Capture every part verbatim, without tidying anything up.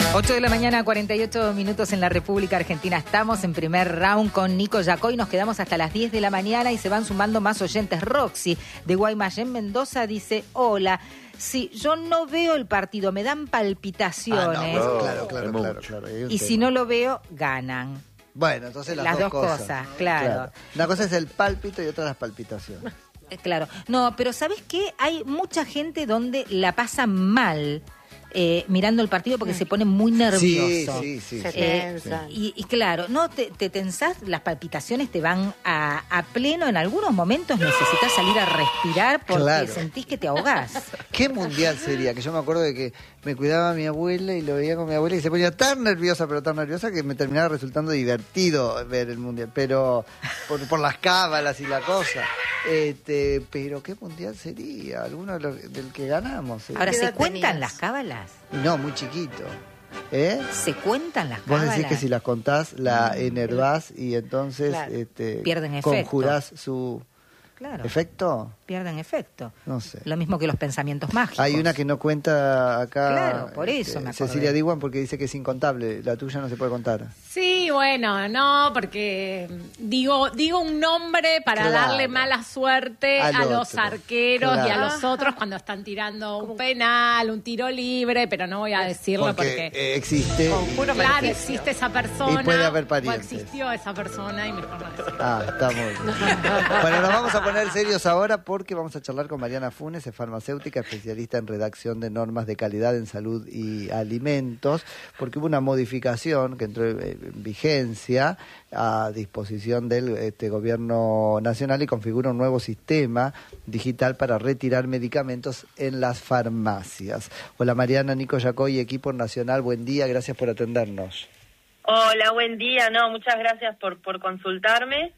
ocho de la mañana, cuarenta y ocho minutos en la República Argentina. Estamos en primer round con Nico Yacoy. Nos quedamos hasta las diez de la mañana y se van sumando más oyentes. Roxy de Guaymallén, Mendoza, dice: hola, sí, yo no veo el partido, me dan palpitaciones. Ah, no, claro, claro, claro, claro. Y si no lo veo, ganan. Bueno, entonces las, las dos, dos cosas, cosas, claro. claro. Una cosa es el pálpito y otra las palpitaciones. Claro. No, pero ¿sabes qué? Hay mucha gente donde la pasa mal eh, mirando el partido porque se pone muy nervioso. Sí, sí, sí. Se sí. tensan. Eh, y, y claro, no te, te tensás, las palpitaciones te van a, a pleno. En algunos momentos necesitas salir a respirar porque Claro. sentís que te ahogás. ¿Qué mundial sería? Que yo me acuerdo de que me cuidaba a mi abuela y lo veía con mi abuela y se ponía tan nerviosa, pero tan nerviosa que me terminaba resultando divertido ver el mundial, pero por, por las cábalas y la cosa. Este, pero ¿qué mundial sería? Alguno de los, del que ganamos. ¿eh? Ahora, ¿Qué ¿se edad cuentan tenías? las cábalas? No, muy chiquito. ¿Eh? ¿Se cuentan las Vos cábalas? decís que si las contás, la enervás y entonces Claro. este, Pierden efecto. conjurás su Claro, efecto. pierden efecto. No sé. Lo mismo que los pensamientos mágicos. Hay una que no cuenta acá. Claro, por eso me acordé. Cecilia Diwan, porque dice que es incontable. La tuya no se puede contar. Sí, bueno, no, porque digo digo un nombre para Claro. darle mala suerte Al a los otro. arqueros y a Claro. los otros cuando están tirando un penal, un tiro libre, pero no voy a decirlo Porque, porque... eh, existe. Conjuro y- Claro, maleficio. existe esa persona. Y puede haber o parientes. existió esa persona y mejor no decirlo. Ah, está muy bien. Bueno, nos vamos a poner serios ahora porque vamos a charlar con Mariana Funes, es farmacéutica, especialista en redacción de normas de calidad en salud y alimentos, porque hubo una modificación que entró en vigencia a disposición del este, gobierno nacional y configura un nuevo sistema digital para retirar medicamentos en las farmacias. Hola Mariana, Nico Yacoy, equipo nacional, buen día, gracias por atendernos. Hola, buen día. No, muchas gracias por, por consultarme.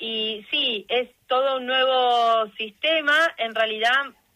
Y sí, es todo un nuevo sistema. En realidad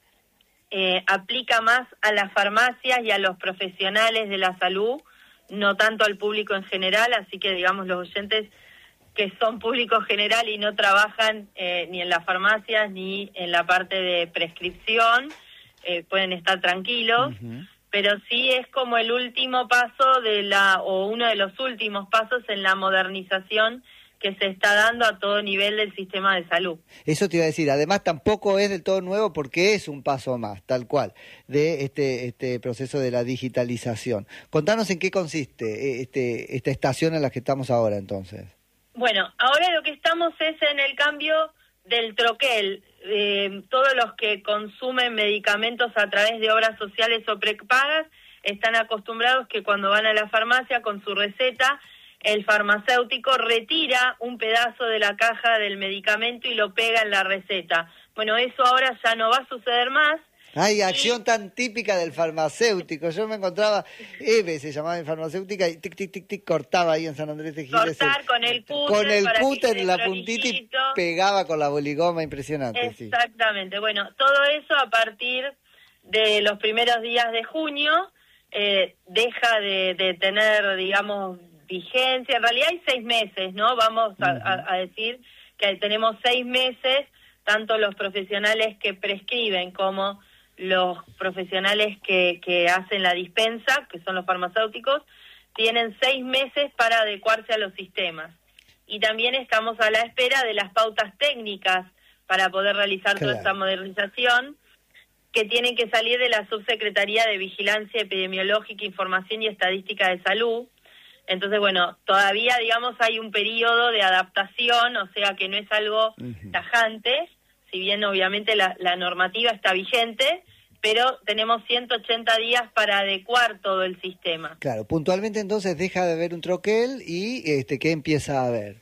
eh, aplica más a las farmacias y a los profesionales de la salud, no tanto al público en general. Así que, digamos, los oyentes que son público general y no trabajan eh, ni en las farmacias ni en la parte de prescripción, eh, pueden estar tranquilos. Uh-huh. Pero sí es como el último paso de la, o uno de los últimos pasos en la modernización que se está dando a todo nivel del sistema de salud. Eso te iba a decir, además tampoco es del todo nuevo porque es un paso más, tal cual, de este este proceso de la digitalización. Contanos en qué consiste este esta estación en la que estamos ahora entonces. Bueno, ahora lo que estamos es en el cambio del troquel. Eh, todos los que consumen medicamentos a través de obras sociales o prepagas están acostumbrados que cuando van a la farmacia con su receta, el farmacéutico retira un pedazo de la caja del medicamento y lo pega en la receta. Bueno, eso ahora ya no va a suceder más. Ay, acción tan típica del farmacéutico. Yo me encontraba, Eve se llamaba en farmacéutica, y tic, tic, tic, tic, cortaba ahí en San Andrés de Giles. Cortar el- con el cúter Con el para que cúter, quede la puntita y prolijito. pegaba con la boligoma, impresionante. Sí. Exactamente. Bueno, todo eso a partir de los primeros días de junio eh, deja de, de tener, digamos, vigencia. En realidad hay seis meses, ¿no? Vamos a, a, a decir que tenemos seis meses, tanto los profesionales que prescriben como los profesionales que, que hacen la dispensa, que son los farmacéuticos, tienen seis meses para adecuarse a los sistemas. Y también estamos a la espera de las pautas técnicas para poder realizar Claro. toda esta modernización, que tienen que salir de la Subsecretaría de Vigilancia Epidemiológica, Información y Estadística de Salud. Entonces, bueno, todavía, digamos, hay un periodo de adaptación, o sea que no es algo Ujú. tajante, si bien obviamente la, la normativa está vigente, pero tenemos ciento ochenta días para adecuar todo el sistema. Claro, puntualmente entonces deja de haber un troquel y este ¿qué empieza a haber?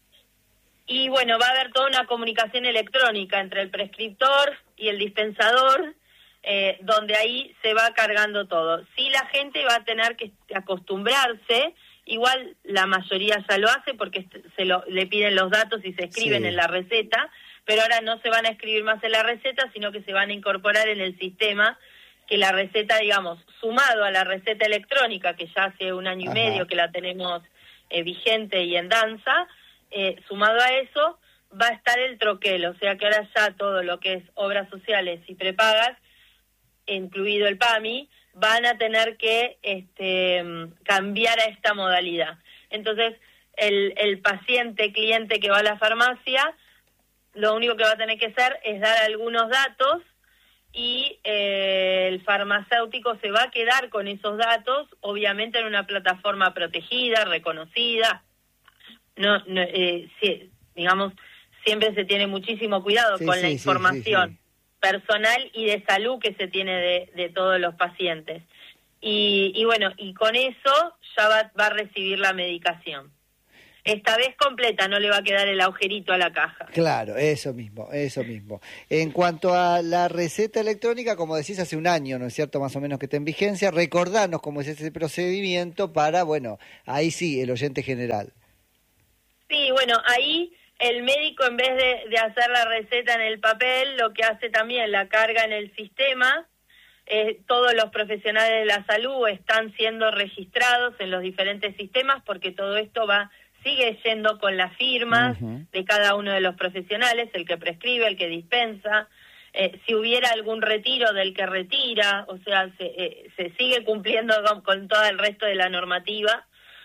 Y bueno, va a haber toda una comunicación electrónica entre el prescriptor y el dispensador, eh, donde ahí se va cargando todo. Sí, la gente va a tener que acostumbrarse, igual la mayoría ya lo hace porque se lo, le piden los datos y se escriben Sí. en la receta, pero ahora no se van a escribir más en la receta, sino que se van a incorporar en el sistema, que la receta, digamos, sumado a la receta electrónica, que ya hace un año Ajá. y medio que la tenemos eh, vigente y en danza, eh, sumado a eso, va a estar el troquel, o sea que ahora ya todo lo que es obras sociales y prepagas, incluido el PAMI, van a tener que este, cambiar a esta modalidad. Entonces, el, el paciente, cliente que va a la farmacia, lo único que va a tener que hacer es dar algunos datos y eh, el farmacéutico se va a quedar con esos datos, obviamente en una plataforma protegida, reconocida. No, no eh, sí, digamos, siempre se tiene muchísimo cuidado sí, con sí, la sí, información sí, sí. personal y de salud que se tiene de, de todos los pacientes. Y, y bueno, y con eso ya va, va a recibir la medicación. Esta vez completa, no le va a quedar el agujerito a la caja. Claro, eso mismo, eso mismo. En cuanto a la receta electrónica, como decís, hace un año, ¿no es cierto?, más o menos que está en vigencia, recordarnos cómo es ese procedimiento para, bueno, ahí sí, el oyente general. Sí, bueno, ahí el médico, en vez de, de hacer la receta en el papel, lo que hace también, la carga en el sistema. Eh, todos los profesionales de la salud están siendo registrados en los diferentes sistemas porque todo esto va sigue yendo con las firmas uh-huh. de cada uno de los profesionales, el que prescribe, el que dispensa. Eh, si hubiera algún retiro del que retira, o sea, se, eh, se sigue cumpliendo con, con todo el resto de la normativa.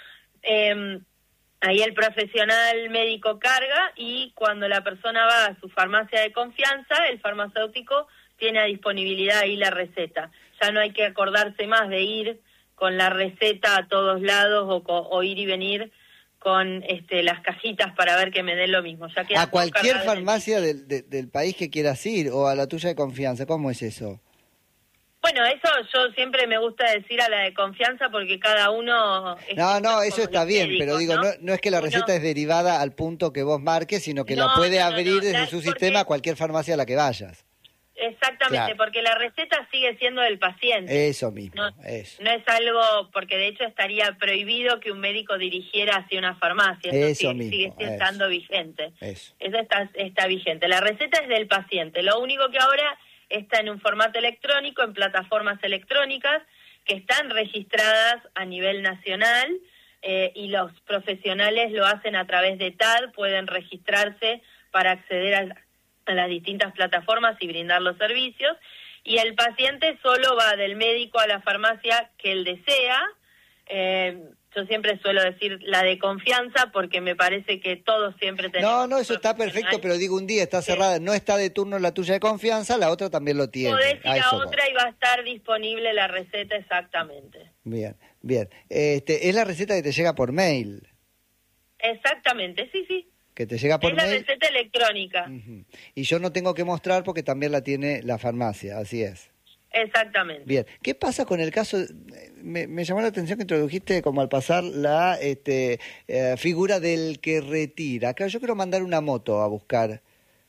Eh, ahí el profesional médico carga y cuando la persona va a su farmacia de confianza, el farmacéutico tiene a disponibilidad ahí la receta. Ya no hay que acordarse más de ir con la receta a todos lados o, o ir y venir con este, las cajitas para ver que me den lo mismo. Ya queda a cualquier farmacia del, del, del país que quieras ir o a la tuya de confianza, ¿cómo es eso? Bueno, eso yo siempre me gusta decir a la de confianza porque cada uno... No, no, eso está bien, médicos, pero digo, ¿no? No, no es que la receta uno... es derivada al punto que vos marques, sino que no, la puede no, no, abrir no, desde su sistema a cualquier farmacia a la que vayas. Exactamente, claro. Porque la receta sigue siendo del paciente. Eso mismo, no, eso. No es algo, porque de hecho estaría prohibido que un médico dirigiera hacia una farmacia. Eso, eso sigue, mismo, sigue estando eso. vigente. Eso. Eso está, está vigente. La receta es del paciente. Lo único que ahora está en un formato electrónico, en plataformas electrónicas, que están registradas a nivel nacional, eh, y los profesionales lo hacen a través de T A D, pueden registrarse para acceder a a las distintas plataformas y brindar los servicios, y el paciente solo va del médico a la farmacia que él desea. Eh, yo siempre suelo decir la de confianza porque me parece que todos siempre tenemos... No, no, eso está perfecto, pero digo, un día está cerrada, sí. No está de turno la tuya de confianza, la otra también lo tiene. Podés ir a, a otra y va a estar disponible la receta exactamente. Bien, bien. Este, es la receta que te llega por mail. Exactamente, sí, sí. Que te llega por es la mail. receta electrónica. Uh-huh. Y yo no tengo que mostrar porque también la tiene la farmacia, así es. Exactamente. Bien, ¿qué pasa con el caso? Me, me llamó la atención que introdujiste como al pasar la este, eh, figura del que retira. Acá yo quiero mandar una moto a buscar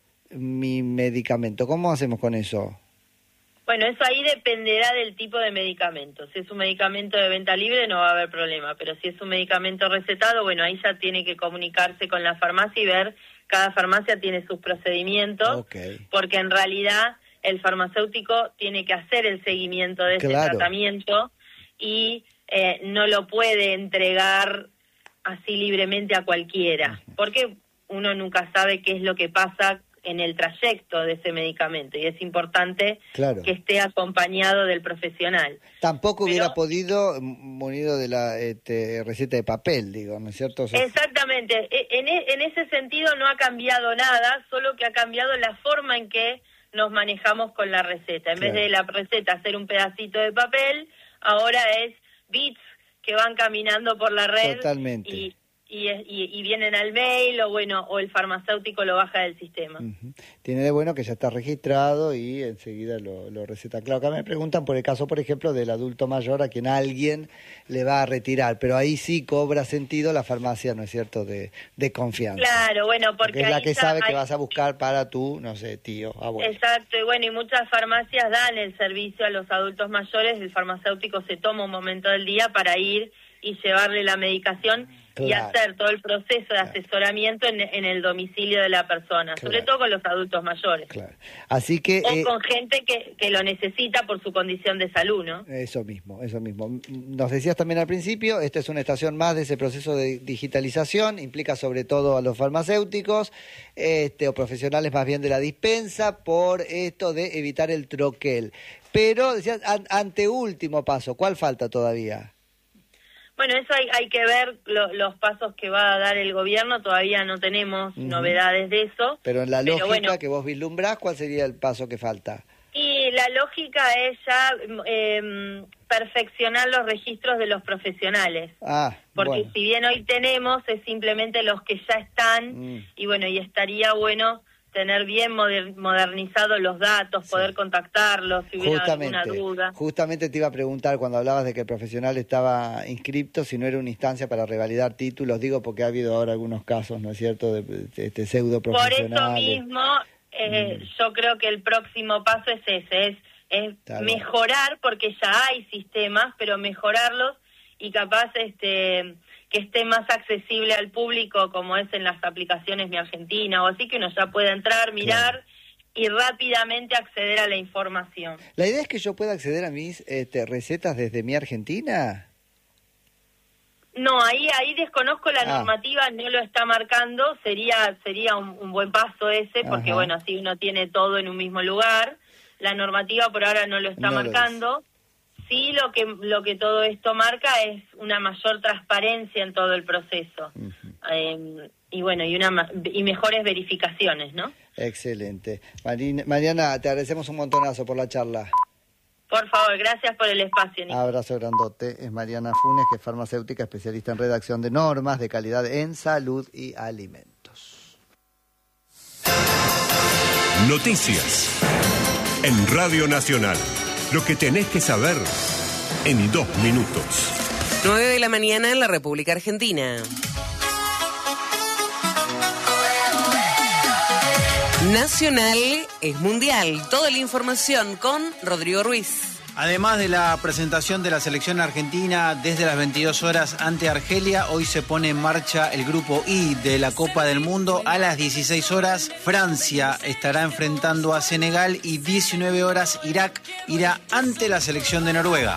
mi medicamento. ¿Cómo hacemos con eso? Bueno, eso ahí dependerá del tipo de medicamento. Si es un medicamento de venta libre no va a haber problema, pero si es un medicamento recetado, bueno, ahí ya tiene que comunicarse con la farmacia y ver, cada farmacia tiene sus procedimientos, okay. Porque en realidad el farmacéutico tiene que hacer el seguimiento de ese claro. tratamiento y eh, no lo puede entregar así libremente a cualquiera, porque uno nunca sabe qué es lo que pasa en el trayecto de ese medicamento y es importante claro. que esté acompañado del profesional. Tampoco Pero, hubiera podido munido de la este, receta de papel, digo, ¿no es cierto? Exactamente. En, en ese sentido no ha cambiado nada, solo que ha cambiado la forma en que nos manejamos con la receta. En claro. vez de la receta hacer un pedacito de papel, ahora es bits que van caminando por la red. Totalmente. Y, Y, y, y vienen al mail o bueno o el farmacéutico lo baja del sistema. Uh-huh. Tiene de bueno que ya está registrado y enseguida lo, lo receta. Claro, acá me preguntan por el caso, por ejemplo, del adulto mayor a quien alguien le va a retirar, pero ahí sí cobra sentido la farmacia, ¿no es cierto?, de, de confianza. Claro, bueno, porque, porque es la que sabe hay... que vas a buscar para tu, no sé, tío, abuelo. Exacto, y bueno, y muchas farmacias dan el servicio a los adultos mayores, el farmacéutico se toma un momento del día para ir y llevarle la medicación y Claro. hacer todo el proceso de asesoramiento en, en el domicilio de la persona, sobre Claro. todo con los adultos mayores. Claro. Así que... O eh, con gente que, que lo necesita por su condición de salud, ¿no? Eso mismo, eso mismo. Nos decías también al principio, esta es una estación más de ese proceso de digitalización, implica sobre todo a los farmacéuticos este, o profesionales más bien de la dispensa, por esto de evitar el troquel. Pero, decías, an- anteúltimo paso, ¿cuál falta todavía? Bueno, eso hay, hay que ver lo- los pasos que va a dar el gobierno, todavía no tenemos Ujú. novedades de eso. Pero en la Pero lógica bueno. que vos vislumbrás, ¿cuál sería el paso que falta? Y la lógica es ya eh, perfeccionar los registros de los profesionales. Ah, Porque bueno. si bien hoy tenemos, es simplemente los que ya están, Mm. y bueno, y estaría bueno tener bien moder- modernizados los datos, Sí. poder contactarlos si hubiera Justamente, alguna duda. justamente te iba a preguntar cuando hablabas de que el profesional estaba inscripto, si no era una instancia para revalidar títulos, digo porque ha habido ahora algunos casos, ¿no es cierto?, de, de este pseudo Por eso profesionales. mismo, eh, Mm. yo creo que el próximo paso es ese, es, es Está bien. mejorar, porque ya hay sistemas, pero mejorarlos y capaz este que esté más accesible al público, como es en las aplicaciones Mi Argentina o así, que uno ya pueda entrar, mirar y rápidamente acceder a la información. La idea es que yo pueda acceder a mis este, recetas desde Mi Argentina. No, ahí ahí desconozco la Ah. normativa, no lo está marcando, sería sería un, un buen paso ese, porque Ajá. bueno, así uno tiene todo en un mismo lugar. La normativa por ahora no lo está No lo marcando. Sí, lo que lo que todo esto marca es una mayor transparencia en todo el proceso. Ujú. Eh, y bueno, y una ma- y mejores verificaciones, ¿no? Excelente. Marin- Mariana, te agradecemos un montonazo por la charla. Por favor, gracias por el espacio, Nico. Abrazo grandote. Es Mariana Funes, que es farmacéutica, especialista en redacción de normas de calidad en salud y alimentos. Noticias en Radio Nacional. Lo que tenés que saber en dos minutos. nueve de la mañana en la República Argentina. Nacional es mundial. Toda la información con Rodrigo Ruiz. Además de la presentación de la selección argentina desde las veintidós horas ante Argelia, hoy se pone en marcha el grupo I de la Copa del Mundo. A las dieciséis horas, Francia estará enfrentando a Senegal y diecinueve horas, Irak irá ante la selección de Noruega.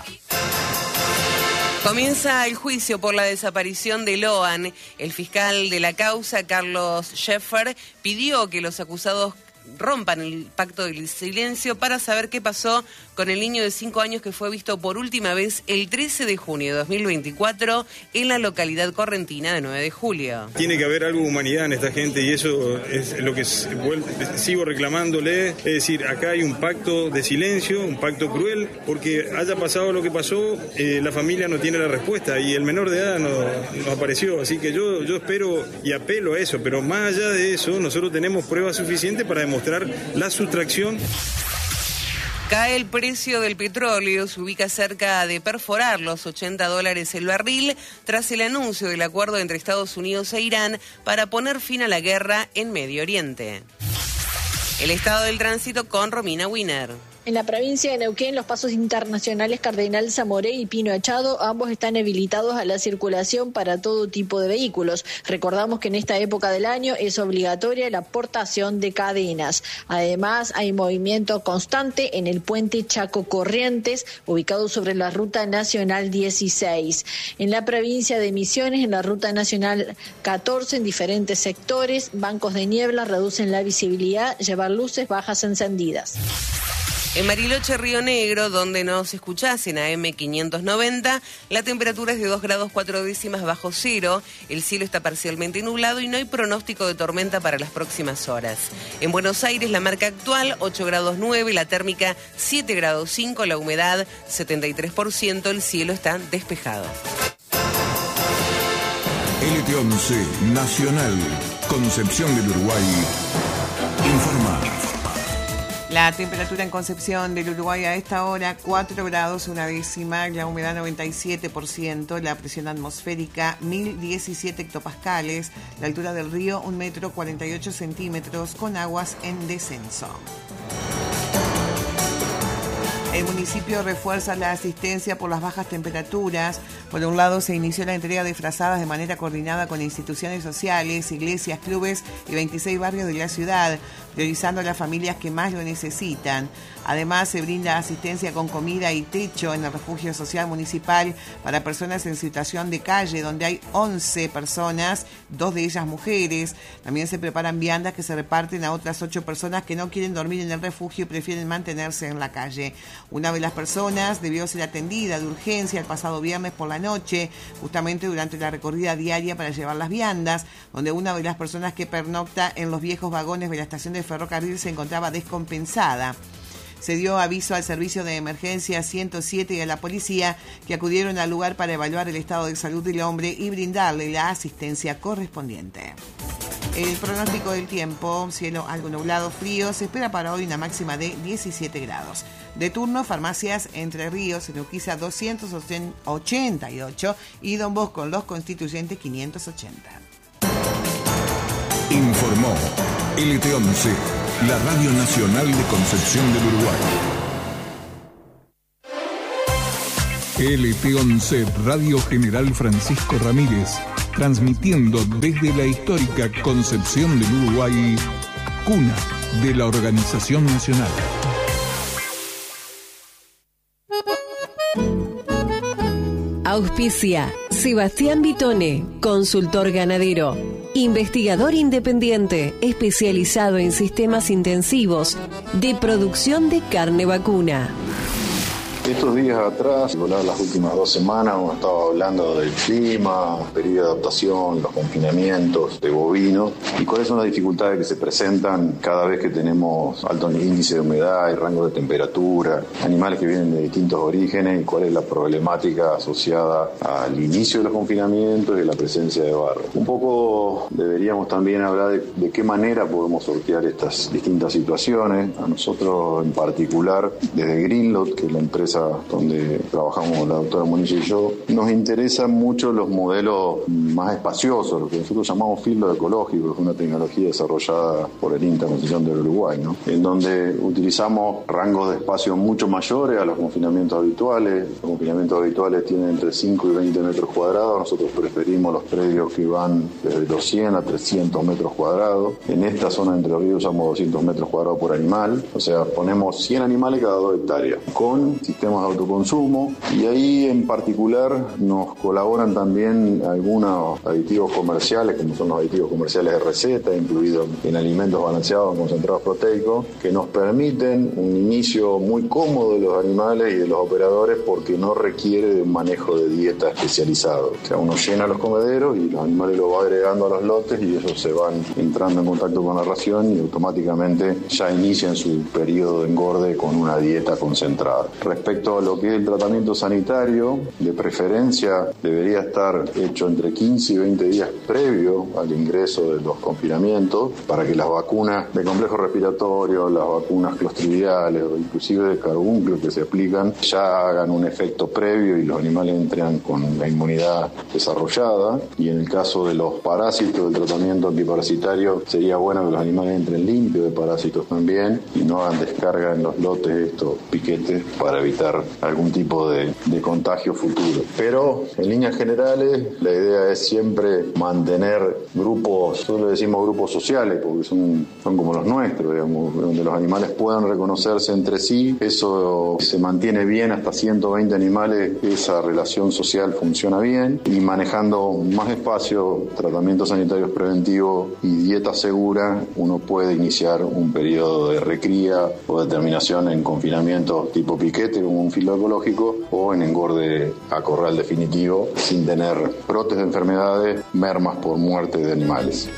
Comienza el juicio por la desaparición de Loan. El fiscal de la causa, Carlos Scheffer, pidió que los acusados rompan el pacto del silencio para saber qué pasó con el niño de cinco años que fue visto por última vez el trece de junio de dos mil veinticuatro en la localidad correntina de nueve de julio. Tiene que haber algo de humanidad en esta gente y eso es lo que s- vuel- sigo reclamándole. Es decir, acá hay un pacto de silencio, un pacto cruel, porque haya pasado lo que pasó, eh, la familia no tiene la respuesta y el menor de edad no, no apareció. Así que yo, yo espero y apelo a eso, pero más allá de eso, nosotros tenemos pruebas suficientes para demostrar la sustracción. Cae el precio del petróleo, se ubica cerca de perforar los ochenta dólares el barril tras el anuncio del acuerdo entre Estados Unidos e Irán para poner fin a la guerra en Medio Oriente. El estado del tránsito con Romina Wiener. En la provincia de Neuquén, los pasos internacionales Cardenal Zamoré y Pino Echado, ambos están habilitados a la circulación para todo tipo de vehículos. Recordamos que en esta época del año es obligatoria la portación de cadenas. Además, hay movimiento constante en el puente Chaco Corrientes, ubicado sobre la Ruta Nacional dieciséis. En la provincia de Misiones, en la Ruta Nacional catorce, en diferentes sectores, bancos de niebla reducen la visibilidad, llevar luces bajas encendidas. En Bariloche, Río Negro, donde nos escuchás en A M quinientos noventa, la temperatura es de dos grados cuatro décimas bajo cero, el cielo está parcialmente nublado y no hay pronóstico de tormenta para las próximas horas. En Buenos Aires, la marca actual, ocho grados nueve, la térmica siete grados cinco, la humedad setenta y tres por ciento, el cielo está despejado. L T once Nacional, Concepción del Uruguay, informa. La temperatura en Concepción del Uruguay a esta hora, cuatro grados una décima, la humedad noventa y siete por ciento, la presión atmosférica mil diecisiete hectopascales, la altura del río un metro cuarenta y ocho centímetros con aguas en descenso. El municipio refuerza la asistencia por las bajas temperaturas. Por un lado, se inició la entrega de frazadas de manera coordinada con instituciones sociales, iglesias, clubes y veintiséis barrios de la ciudad, priorizando a las familias que más lo necesitan. Además, se brinda asistencia con comida y techo en el refugio social municipal para personas en situación de calle, donde hay once personas, dos de ellas mujeres. También se preparan viandas que se reparten a otras ocho personas que no quieren dormir en el refugio y prefieren mantenerse en la calle. Una de las personas debió ser atendida de urgencia el pasado viernes por la noche, justamente durante la recorrida diaria para llevar las viandas, donde una de las personas que pernocta en los viejos vagones de la estación de ferrocarril se encontraba descompensada. Se dio aviso al servicio de emergencia ciento siete y a la policía, que acudieron al lugar para evaluar el estado de salud del hombre y brindarle la asistencia correspondiente. El pronóstico del tiempo: cielo algo nublado, frío, se espera para hoy una máxima de diecisiete grados. De turno, farmacias Entre Ríos, en Urquiza doscientos ochenta y ocho y Don Bosco en Los Constituyentes quinientos ochenta. Informó L T once, la Radio Nacional de Concepción del Uruguay. L T once, Radio General Francisco Ramírez, transmitiendo desde la histórica Concepción del Uruguay, cuna de la Organización Nacional. Auspicia Sebastián Vitone, consultor ganadero, investigador independiente especializado en sistemas intensivos de producción de carne vacuna. Estos días atrás, las últimas dos semanas, hemos estado hablando del clima, periodo de adaptación, los confinamientos de bovinos y cuáles son las dificultades que se presentan cada vez que tenemos alto índice de humedad y rango de temperatura, animales que vienen de distintos orígenes y cuál es la problemática asociada al inicio de los confinamientos y la presencia de barro. Un poco deberíamos también hablar de, de qué manera podemos sortear estas distintas situaciones. A nosotros en particular, desde Greenlot, que es la empresa donde trabajamos la doctora Muniz y yo, nos interesan mucho los modelos más espaciosos, lo que nosotros llamamos filtro ecológico, que es una tecnología desarrollada por el INTA Concepción del Uruguay, ¿no? En donde utilizamos rangos de espacio mucho mayores a los confinamientos habituales. Los confinamientos habituales tienen entre cinco y veinte metros cuadrados, nosotros preferimos los predios que van desde los cien a trescientos metros cuadrados. En esta zona de Entre Ríos usamos doscientos metros cuadrados por animal, o sea, ponemos cien animales cada dos hectáreas, con sistemas de autoconsumo, y ahí en particular nos colaboran también algunos aditivos comerciales, como son los aditivos comerciales de receta, incluidos en alimentos balanceados en concentrados proteicos, que nos permiten un inicio muy cómodo de los animales y de los operadores porque no requiere de un manejo de dieta especializado. O sea, uno llena los comederos y los animales lo va agregando a los lotes y ellos se van entrando en contacto con la ración y automáticamente ya inician su periodo de engorde con una dieta concentrada. Respecto a lo que es el tratamiento sanitario, de preferencia debería estar hecho entre quince y veinte días previo al ingreso de los confinamientos para que las vacunas de complejo respiratorio, las vacunas clostridiales o inclusive de carbúnculo que se aplican ya hagan un efecto previo y los animales entren con la inmunidad desarrollada. Y en el caso de los parásitos, del tratamiento antiparasitario, sería bueno que los animales entren limpios de parásitos también y no hagan descarga en los lotes estos piquetes para evitar algún tipo de, de contagio futuro. Pero en líneas generales la idea es siempre mantener grupos, solo decimos grupos sociales porque son, son como los nuestros, digamos, donde los animales puedan reconocerse entre sí. Eso se mantiene bien hasta ciento veinte animales, esa relación social funciona bien, y manejando más espacio, tratamientos sanitarios preventivos y dieta segura, uno puede iniciar un periodo de recría o de terminación en confinamiento tipo piquete, como un filo ecológico, o en engorde a corral definitivo, sin tener brotes de enfermedades, mermas por muerte de animales.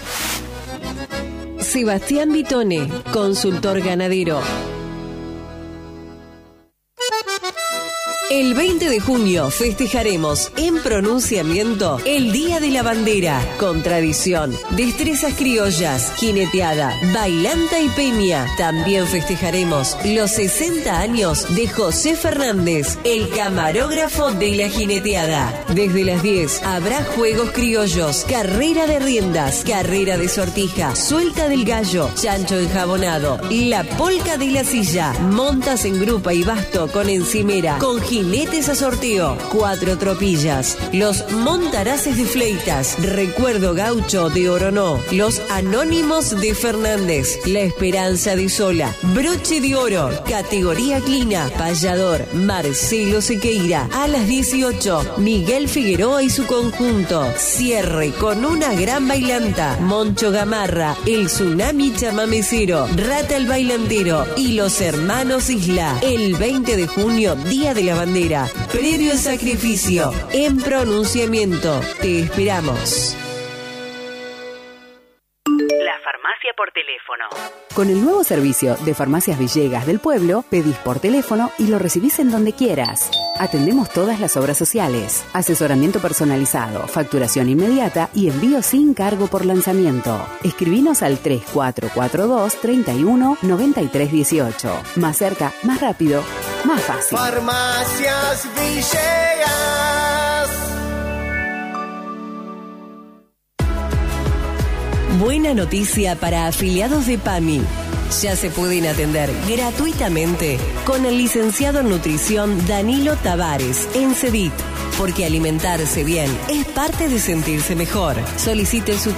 Sebastián Vitone, consultor ganadero. El veinte de junio festejaremos en pronunciamiento el Día de la Bandera, con tradición, destrezas criollas, jineteada, bailanta y peña. También festejaremos los sesenta años de José Fernández, el camarógrafo de la jineteada. Desde las diez habrá juegos criollos, carrera de riendas, carrera de sortija, suelta del gallo, chancho enjabonado, la polca de la silla, montas en grupa y basto con encimera, con jinetes a sorteo, cuatro tropillas, los montaraces de Fleitas, recuerdo gaucho de Oronó, los anónimos de Fernández, la esperanza de Sola, broche de oro, categoría clina, payador, Marcelo Sequeira, a las dieciocho, Miguel Figueroa y su conjunto, cierre con una gran bailanta, Moncho Gamarra, el Tsunami Chamamecero, Rata el Bailantero y los hermanos Isla, el veinte de junio, Día de la Bandera. Previo al sacrificio, en pronunciamiento. Te esperamos. La farmacia por teléfono. Con el nuevo servicio de Farmacias Villegas del Pueblo, pedís por teléfono y lo recibís en donde quieras. Atendemos todas las obras sociales, asesoramiento personalizado, facturación inmediata y envío sin cargo por lanzamiento. Escribinos al tres cuatro cuatro dos, tres uno, nueve tres uno ocho. Más cerca, más rápido, más fácil. Farmacias Villegas. Buena noticia para afiliados de PAMI. Ya se pueden atender gratuitamente con el licenciado en nutrición Danilo Tavares en CEDIT, porque alimentarse bien es parte de sentirse mejor. Solicite su